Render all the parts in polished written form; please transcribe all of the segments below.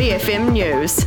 BFM News.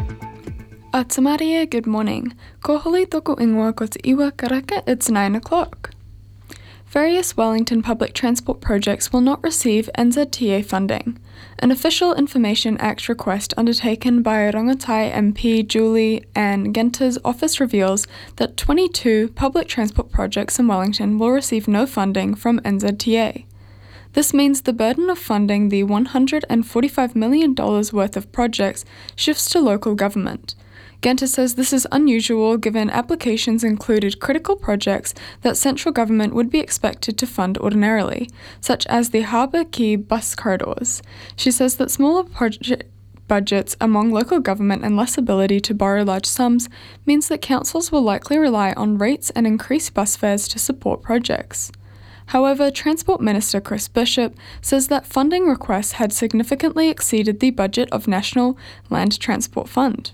Atamaria, good morning. Ko holi toko ingoa ko te iwa karaka, it's 9 o'clock. Various Wellington public transport projects will not receive NZTA funding. An Official Information Act request undertaken by Rongotai MP Julie Ann Ginter's office reveals that 22 public transport projects in Wellington will receive no funding from NZTA. This means the burden of funding the $145 million worth of projects shifts to local government. Ginter says this is unusual given applications included critical projects that central government would be expected to fund ordinarily, such as the Harbour Quay bus corridors. She says that smaller project budgets among local government and less ability to borrow large sums means that councils will likely rely on rates and increased bus fares to support projects. However, Transport Minister Chris Bishop says that funding requests had significantly exceeded the budget of National Land Transport Fund.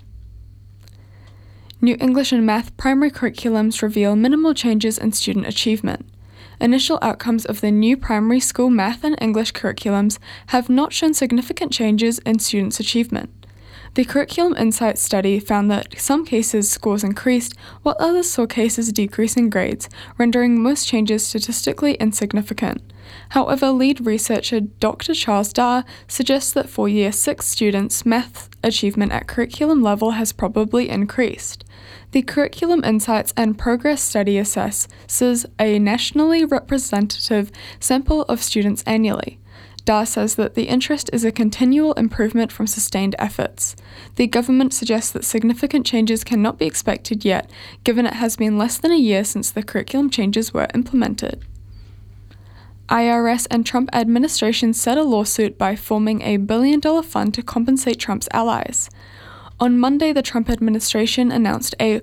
New English and Math primary curriculums reveal minimal changes in student achievement. Initial outcomes of the new primary school math and English curriculums have not shown significant changes in students' achievement. The Curriculum Insights study found that in some cases scores increased, while others saw cases decrease in grades, rendering most changes statistically insignificant. However, lead researcher Dr. Charles Dar suggests that for Year 6 students, math achievement at curriculum level has probably increased. The Curriculum Insights and Progress study assesses a nationally representative sample of students annually. Dar says that the interest is a continual improvement from sustained efforts. The government suggests that significant changes cannot be expected yet, given it has been less than a year since the curriculum changes were implemented. IRS and Trump administration set a lawsuit by forming a billion-dollar fund to compensate Trump's allies. On Monday, the Trump administration announced a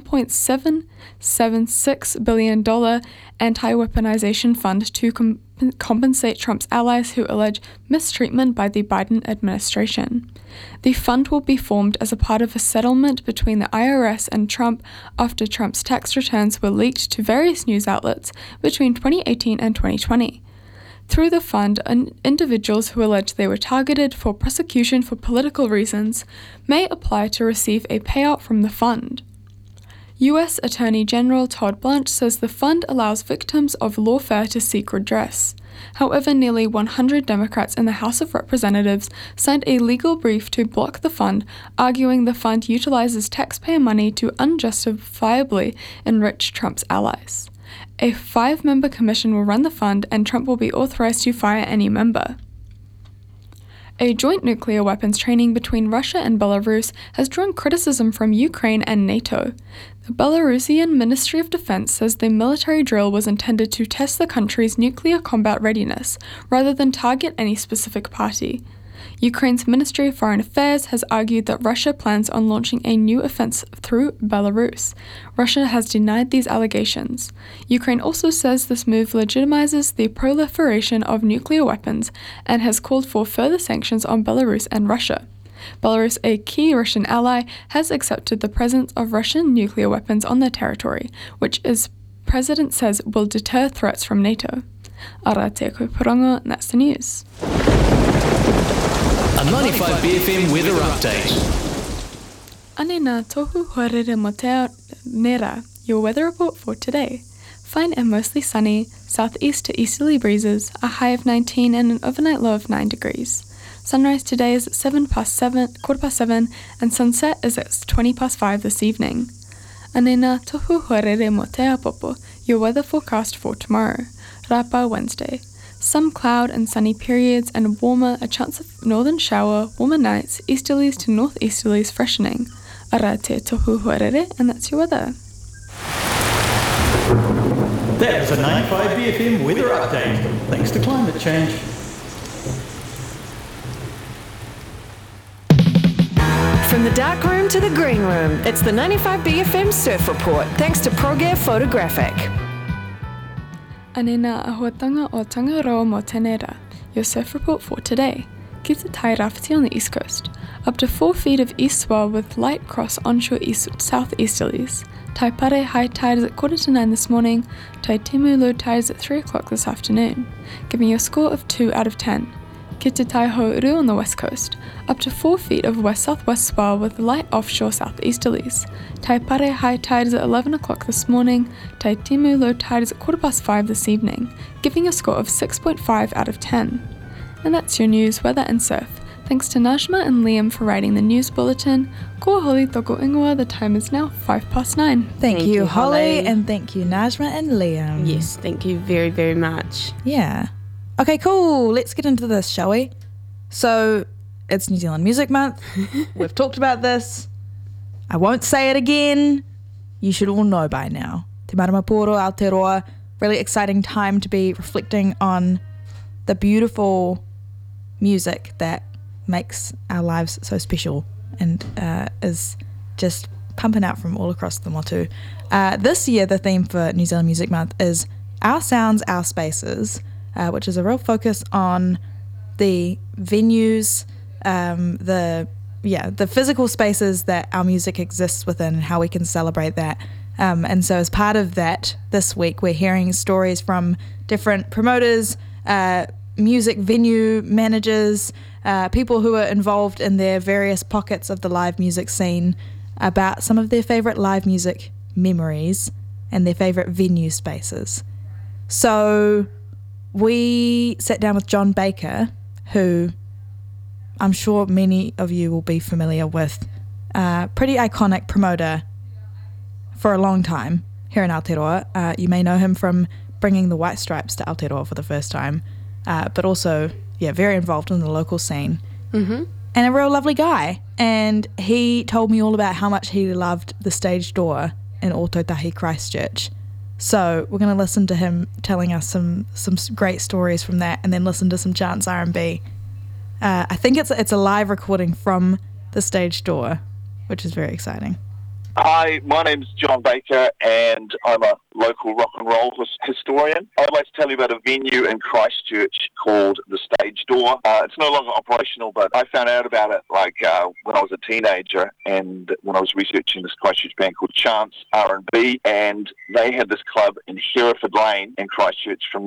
$1.776 billion anti-weaponization fund to compensate Trump's allies who allege mistreatment by the Biden administration. The fund will be formed as a part of a settlement between the IRS and Trump after Trump's tax returns were leaked to various news outlets between 2018 and 2020. Through the fund, individuals who allege they were targeted for prosecution for political reasons may apply to receive a payout from the fund. U.S. Attorney General Todd Blanche says the fund allows victims of lawfare to seek redress. However, nearly 100 Democrats in the House of Representatives signed a legal brief to block the fund, arguing the fund utilizes taxpayer money to unjustifiably enrich Trump's allies. A 5-member commission will run the fund, and Trump will be authorized to fire any member. A joint nuclear weapons training between Russia and Belarus has drawn criticism from Ukraine and NATO. The Belarusian Ministry of Defense says the military drill was intended to test the country's nuclear combat readiness, rather than target any specific party. Ukraine's Ministry of Foreign Affairs has argued that Russia plans on launching a new offensive through Belarus. Russia has denied these allegations. Ukraine also says this move legitimizes the proliferation of nuclear weapons and has called for further sanctions on Belarus and Russia. Belarus, a key Russian ally, has accepted the presence of Russian nuclear weapons on their territory, which its president says will deter threats from NATO. Ara te koe porongo, that's the news. A 95 BFM weather update. Ane nā tohu horere mo te ao nera, your weather report for today. Fine and mostly sunny, southeast to easterly breezes, a high of 19 and an overnight low of 9 degrees. Sunrise today is at quarter past 7, and sunset is at 5:20 this evening. Ane nā tohu horere mo te ao popo, your weather forecast for tomorrow. Rapa Wednesday. Some cloud and sunny periods and warmer, a chance of northern shower, warmer nights, easterlies to northeasterlies freshening. Ara te tohu horere, and that's your weather. That was a 95 BFM weather update. Thanks to climate change. From the dark room to the green room, it's the 95 BFM Surf Report, thanks to ProGear Photographic. Ane nā ahuatanga o Tangaroa mo Tenera, your surf report for today. Ki te tai rafiti on the east coast. Up to 4 feet of east swell with light cross onshore southeasterlies. Taipare high tide is at 8:45 this morning. Taitimu low tide is at 3 o'clock this afternoon. Giving you a score of 2 out of 10. Ki te Taiho'uru on the west coast, up to 4 feet of west-southwest swell with light offshore southeasterlies. Taipare high tide is at 11 o'clock this morning, Taitimu low tide is at 5:15 this evening, giving a score of 6.5 out of 10. And that's your news, weather and surf. Thanks to Najma and Liam for writing the news bulletin. Ko holi toko ingoa, the time is now 9:05. Thank you, Holly, and thank you, Najma and Liam. Yes, thank you very, very much. Yeah. Okay, cool. Let's get into this, shall we? So, it's New Zealand Music Month. We've talked about this. I won't say it again. You should all know by now. Te Maramapuro, Aotearoa. Really exciting time to be reflecting on the beautiful music that makes our lives so special and is just pumping out from all across the motu. This year, the theme for New Zealand Music Month is Our Sounds, Our Spaces, which is a real focus on the venues, the physical spaces that our music exists within and how we can celebrate that. And so as part of that, this week we're hearing stories from different promoters, music venue managers, people who are involved in their various pockets of the live music scene about some of their favourite live music memories and their favourite venue spaces. So we sat down with John Baker, who I'm sure many of you will be familiar with, pretty iconic promoter for a long time here in Aotearoa. You may know him from bringing the White Stripes to Aotearoa for the first time, but also, very involved in the local scene. Mm-hmm. And a real lovely guy. And he told me all about how much he loved the Stage Door in Ōtautahi Christchurch. So we're going to listen to him telling us some great stories from that, and then listen to some Chance R&B. I think it's a live recording from the Stage Door, which is very exciting. Hi, my name's John Baker, and I'm a local rock and roll historian. I'd like to tell you about a venue in Christchurch called the Stage Door. It's no longer operational, but I found out about it when I was a teenager, and when I was researching this Christchurch band called Chance R&B, and they had this club in Hereford Lane in Christchurch from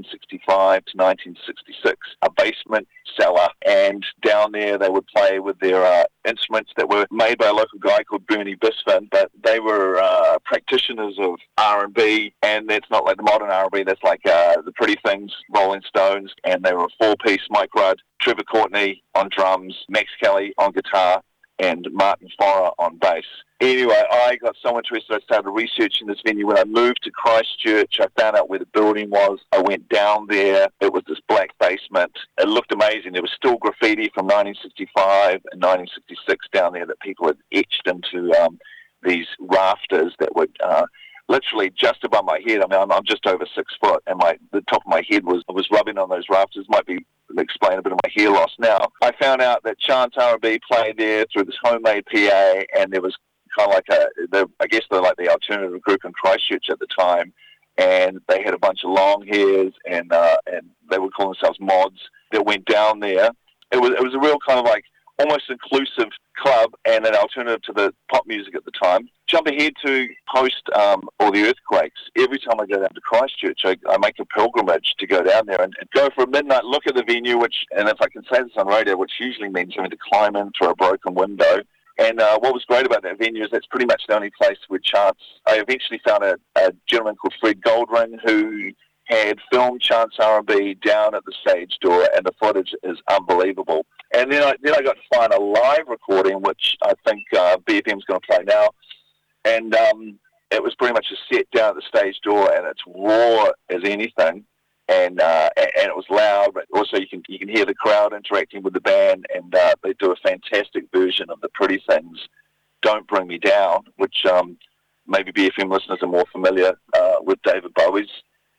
1965 to 1966, a basement cellar, and down there they would play with their instruments that were made by a local guy called Bernie Bisfin, but they were practitioners of R&B, and it's not like the modern R&B, that's like the Pretty Things, Rolling Stones, and they were a four-piece: Mike Rudd, Trevor Courtney on drums, Max Kelly on guitar, and Martin Farrer on bass. Anyway, I got so interested, I started researching this venue. When I moved to Christchurch, I found out where the building was. I went down there. It was this black basement. It looked amazing. There was still graffiti from 1965 and 1966 down there that people had etched into these rafters that would literally just above my head. I mean, I'm just over 6 foot, and the top of my head was rubbing on those rafters. Might be explain a bit of my hair loss now. I found out that Chance R&B played there through this homemade PA, and there was kind of like I guess they're like the alternative group in Christchurch at the time, and they had a bunch of long hairs, and they would call themselves mods that went down there. It was a real kind of like almost inclusive club and an alternative to the pop music at the time. Jump ahead to post all the earthquakes. Every time I go down to Christchurch, I make a pilgrimage to go down there and go for a midnight look at the venue, and if I can say this on radio, which usually means having to climb in through a broken window. And what was great about that venue is that's pretty much the only place where Chance... I eventually found a gentleman called Fred Goldring who had filmed Chance R&B down at the Stage Door, and the footage is unbelievable. And then I got to find a live recording, which I think BFM's going to play now. And it was pretty much a set down at the Stage Door, and it's raw as anything. And it was loud, but also you can hear the crowd interacting with the band, and they do a fantastic version of the Pretty Things, Don't Bring Me Down, which maybe BFM listeners are more familiar with David Bowie's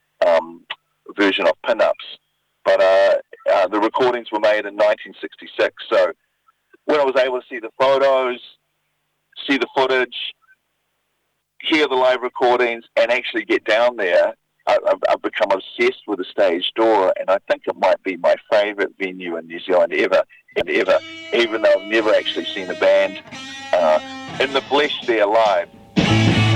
version of Pin-Ups. But the recordings were made in 1966, so when I was able to see the photos, see the footage, hear the live recordings, and actually get down there, I've become obsessed with the Stage Door, and I think it might be my favourite venue in New Zealand ever, even though I've never actually seen a band in the flesh there live.